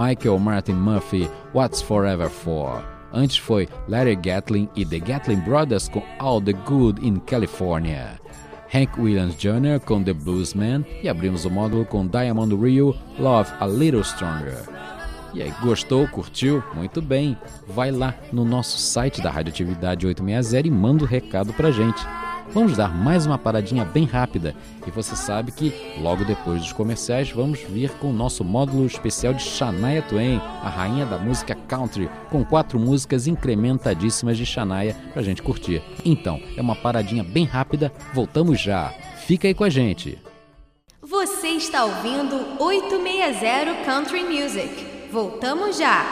Michael Martin Murphey, What's Forever For. Antes foi Larry Gatlin e The Gatlin Brothers com All the Good in California. Hank Williams Jr. com The Bluesman e abrimos o módulo com Diamond Rio, Love a Little Stronger. E aí, gostou? Curtiu? Muito bem! Vai lá no nosso site da Radioatividade 860 e manda um recado pra gente. Vamos dar mais uma paradinha bem rápida e você sabe que logo depois dos comerciais vamos vir com o nosso módulo especial de Shania Twain, a rainha da música country, com 4 músicas incrementadíssimas de Shania pra gente curtir. Então, é uma paradinha bem rápida, voltamos já. Fica aí com a gente. Você está ouvindo 860 Country Music. Voltamos já.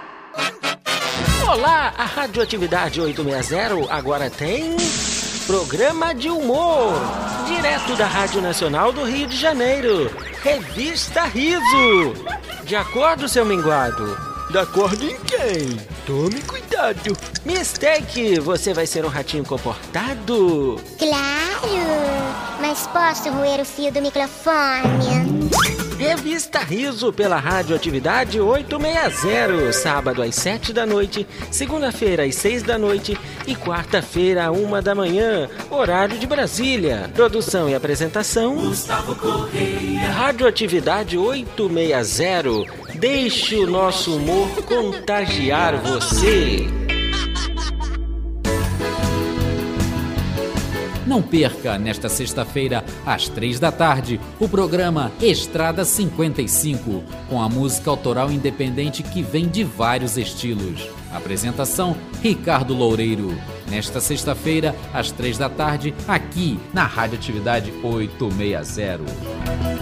Olá, a Radioatividade 860 agora tem programa de humor, direto da Rádio Nacional do Rio de Janeiro. Revista Riso. De acordo, seu minguado? De acordo em quem? Tome cuidado. Mistake, você vai ser um ratinho comportado? Claro, mas posso roer o fio do microfone? Revista Riso pela Radioatividade 860, sábado às 7 da noite, segunda-feira às 6 da noite e quarta-feira à 1 da manhã, horário de Brasília. Produção e apresentação Gustavo Correia. Radioatividade 860, deixe o nosso humor contagiar você. Não perca, nesta sexta-feira, às 3 da tarde, o programa Estrada 55, com a música autoral independente que vem de vários estilos. Apresentação, Ricardo Loureiro. Nesta sexta-feira, às 3 da tarde, aqui na Radioatividade 860.